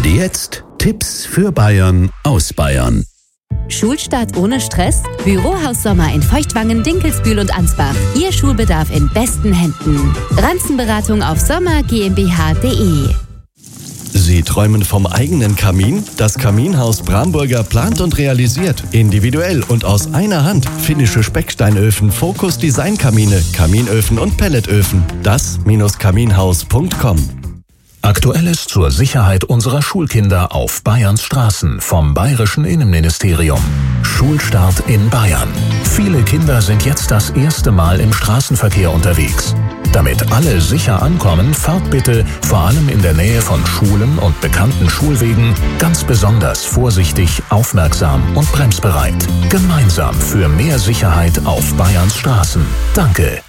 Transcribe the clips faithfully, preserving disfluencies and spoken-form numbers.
Jetzt Tipps für Bayern aus Bayern. Schulstart ohne Stress? Bürohaus Sommer in Feuchtwangen, Dinkelsbühl und Ansbach. Ihr Schulbedarf in besten Händen. Ranzenberatung auf sommer GmbH punkt de. Sie träumen vom eigenen Kamin? Das Kaminhaus Bramburger plant und realisiert. Individuell und aus einer Hand. Finnische Specksteinöfen, Focus Designkamine, Kaminöfen und Pelletöfen. das Kaminhaus punkt com. Aktuelles zur Sicherheit unserer Schulkinder auf Bayerns Straßen vom Bayerischen Innenministerium. Schulstart in Bayern. Viele Kinder sind jetzt das erste Mal im Straßenverkehr unterwegs. Damit alle sicher ankommen, fahrt bitte, vor allem in der Nähe von Schulen und bekannten Schulwegen, ganz besonders vorsichtig, aufmerksam und bremsbereit. Gemeinsam für mehr Sicherheit auf Bayerns Straßen. Danke.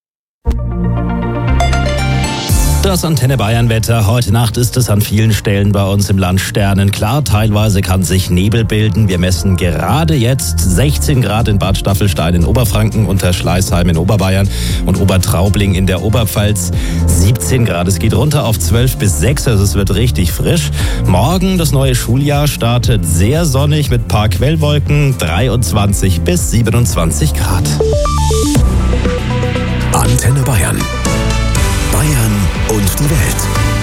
Das Antenne Bayern Wetter. Heute Nacht ist es an vielen Stellen bei uns im Land sternenklar. Teilweise kann sich Nebel bilden. Wir messen gerade jetzt sechzehn Grad in Bad Staffelstein in Oberfranken, Unterschleißheim in Oberbayern und Obertraubling in der Oberpfalz. siebzehn Grad. Es geht runter auf zwölf bis sechs, also es wird richtig frisch. Morgen das neue Schuljahr startet sehr sonnig mit paar Quellwolken, dreiundzwanzig bis siebenundzwanzig Grad. Antenne Bayern. Bayern und die Welt.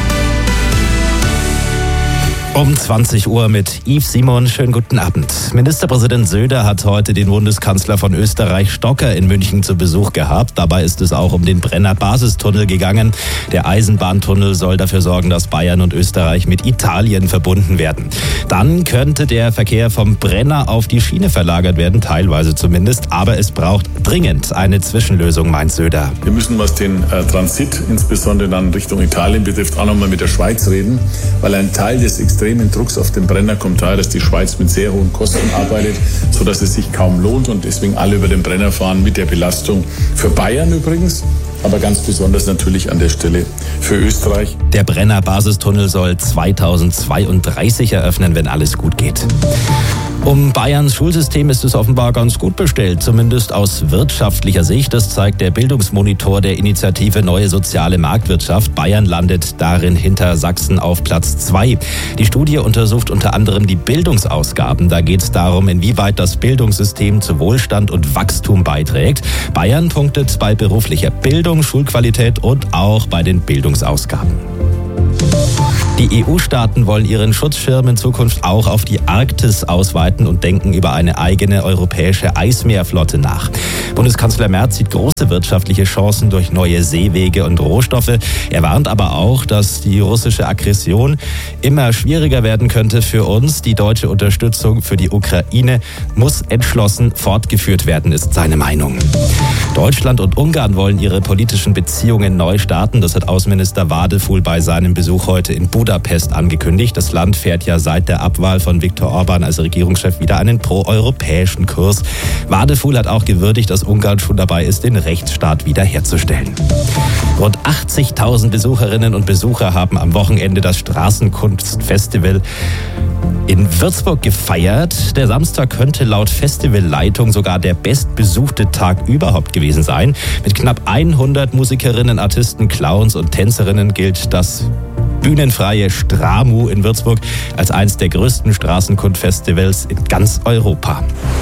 Um zwanzig Uhr mit Yves Simon. Schönen guten Abend. Ministerpräsident Söder hat heute den Bundeskanzler von Österreich Stocker in München zu Besuch gehabt. Dabei ist es auch um den Brenner Basistunnel gegangen. Der Eisenbahntunnel soll dafür sorgen, dass Bayern und Österreich mit Italien verbunden werden. Dann könnte der Verkehr vom Brenner auf die Schiene verlagert werden, teilweise zumindest. Aber es braucht dringend eine Zwischenlösung, meint Söder. Wir müssen, was den äh, Transit, insbesondere dann Richtung Italien betrifft, auch nochmal mit der Schweiz reden, weil ein Teil des extremen Drucks auf den Brenner kommt daher, dass die Schweiz mit sehr hohen Kosten arbeitet, sodass es sich kaum lohnt und deswegen alle über den Brenner fahren mit der Belastung für Bayern übrigens, aber ganz besonders natürlich an der Stelle für Österreich. Der Brenner Basistunnel soll zweitausendzweiunddreißig eröffnen, wenn alles gut geht. Um Bayerns Schulsystem ist es offenbar ganz gut bestellt, zumindest aus wirtschaftlicher Sicht. Das zeigt der Bildungsmonitor der Initiative Neue Soziale Marktwirtschaft. Bayern landet darin hinter Sachsen auf Platz zwei. Die Studie untersucht unter anderem die Bildungsausgaben. Da geht es darum, inwieweit das Bildungssystem zu Wohlstand und Wachstum beiträgt. Bayern punktet bei beruflicher Bildung, Schulqualität und auch bei den Bildungsausgaben. Die E U-Staaten wollen ihren Schutzschirm in Zukunft auch auf die Arktis ausweiten und denken über eine eigene europäische Eismeerflotte nach. Bundeskanzler Merz sieht große wirtschaftliche Chancen durch neue Seewege und Rohstoffe. Er warnt aber auch, dass die russische Aggression immer schwieriger werden könnte für uns. Die deutsche Unterstützung für die Ukraine muss entschlossen fortgeführt werden, ist seine Meinung. Deutschland und Ungarn wollen ihre politischen Beziehungen neu starten. Das hat Außenminister Wadefuhl bei seinem Besuch heute in Budapest angekündigt. Das Land fährt ja seit der Abwahl von Viktor Orban als Regierungschef wieder einen proeuropäischen Kurs. Wadefuhl hat auch gewürdigt, dass Ungarn schon dabei ist, den Rechtsstaat wiederherzustellen. Rund achtzigtausend Besucherinnen und Besucher haben am Wochenende das Straßenkunstfestival in Würzburg gefeiert. Der Samstag könnte laut Festivalleitung sogar der bestbesuchte Tag überhaupt gewesen sein. Mit knapp hundert Musikerinnen, Artisten, Clowns und Tänzerinnen gilt das bühnenfreie Stramu in Würzburg als eines der größten Straßenkunstfestivals in ganz Europa.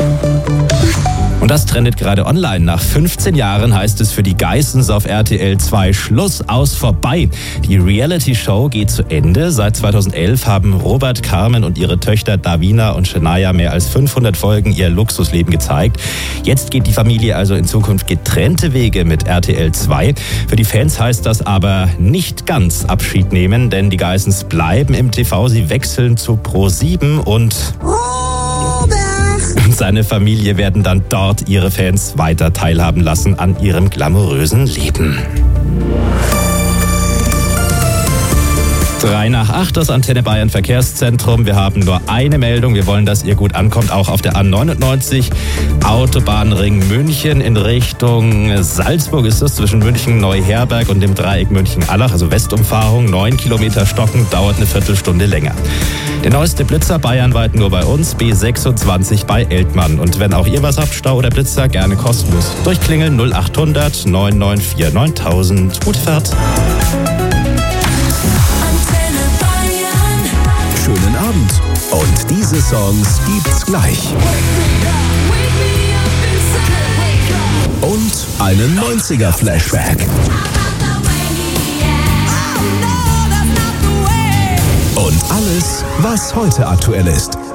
Und das trendet gerade online. Nach fünfzehn Jahren heißt es für die Geissens auf R T L zwei Schluss, aus, vorbei. Die Reality-Show geht zu Ende. Seit zweitausendelf haben Robert, Carmen und ihre Töchter Davina und Shania mehr als fünfhundert Folgen ihr Luxusleben gezeigt. Jetzt geht die Familie also in Zukunft getrennte Wege mit R T L zwei. Für die Fans heißt das aber nicht ganz Abschied nehmen, denn die Geissens bleiben im T V. Sie wechseln zu ProSieben und seine Familie werden dann dort ihre Fans weiter teilhaben lassen an ihrem glamourösen Leben. Drei nach acht, das Antenne Bayern Verkehrszentrum. Wir haben nur eine Meldung. Wir wollen, dass ihr gut ankommt, auch auf der A neunundneunzig. Autobahnring München in Richtung Salzburg ist das, zwischen München Neuherberg und dem Dreieck München-Allach, also Westumfahrung. Neun Kilometer stocken, dauert eine Viertelstunde länger. Der neueste Blitzer bayernweit nur bei uns, B sechsundzwanzig bei Eltmann. Und wenn auch ihr was habt, Stau oder Blitzer, gerne kostenlos durchklingeln. null achthundert neun neun vier neuntausend. Gute Fahrt. Antenne Bayern. Schöne Und diese Songs gibt's gleich. Und einen neunziger-Flashback. Und alles, was heute aktuell ist.